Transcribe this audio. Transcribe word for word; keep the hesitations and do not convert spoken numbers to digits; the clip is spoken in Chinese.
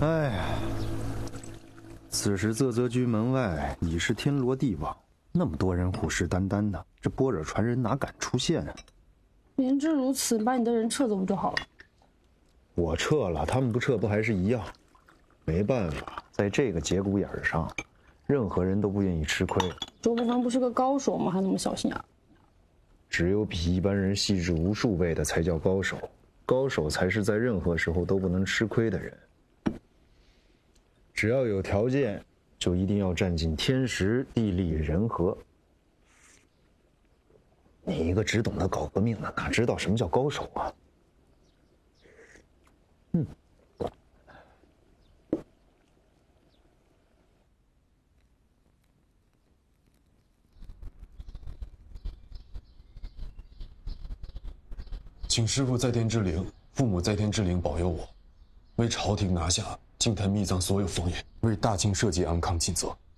哎呀，此时啧啧居门外已是天罗地网，那么多人虎视眈眈的，这般若传人哪敢出现啊？ 明知如此，把你的人撤走不就好了？ 我撤了，他们不撤不还是一样？没办法，在这个节骨眼上，任何人都不愿意吃亏。 周不凡不是个高手吗？还那么小心眼？ 只有比一般人细致无数倍的才叫高手，高手才是在任何时候都不能吃亏的人。只要有条件，就一定要占尽天时地利人和。你一个只懂得搞革命的，哪知道什么叫高手啊？嗯。 请师父在天之灵，父母在天之灵保佑我，为朝廷拿下静态密藏所有烽烟，为大清社稷安康尽责。